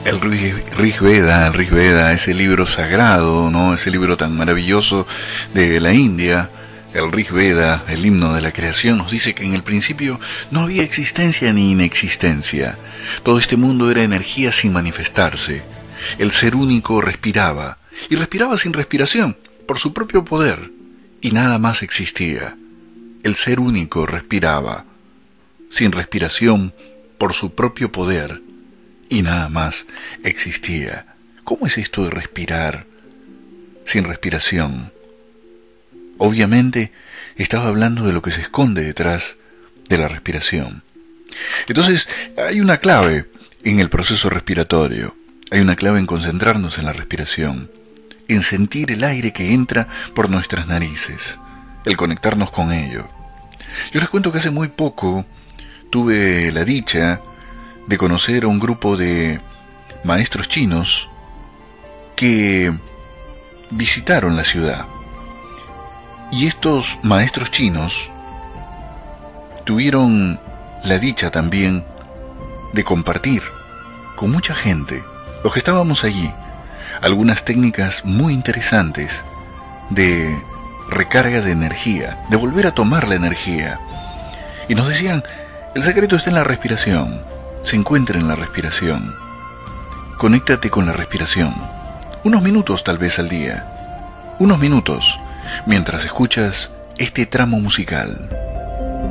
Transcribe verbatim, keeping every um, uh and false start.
El Rig Veda, el Rig Veda, ese libro sagrado, ¿no? Ese libro tan maravilloso de la India, el Rig Veda, el himno de la creación, nos dice que en el principio no había existencia ni inexistencia. Todo este mundo era energía sin manifestarse. El ser único respiraba, y respiraba sin respiración, por su propio poder, y nada más existía. El ser único respiraba, sin respiración, por su propio poder, y nada más existía. ¿Cómo es esto de respirar sin respiración? Obviamente estaba hablando de lo que se esconde detrás de la respiración. Entonces hay una clave en el proceso respiratorio, hay una clave en concentrarnos en la respiración, en sentir el aire que entra por nuestras narices, el conectarnos con ello. Yo les cuento que hace muy poco tuve la dicha de conocer a un grupo de maestros chinos que visitaron la ciudad. Y estos maestros chinos tuvieron la dicha también de compartir con mucha gente, los que estábamos allí, algunas técnicas muy interesantes de recarga de energía, de volver a tomar la energía. Y nos decían, el secreto está en la respiración, se encuentra en la respiración. Conéctate con la respiración. Unos minutos tal vez al día. Unos minutos mientras escuchas este tramo musical.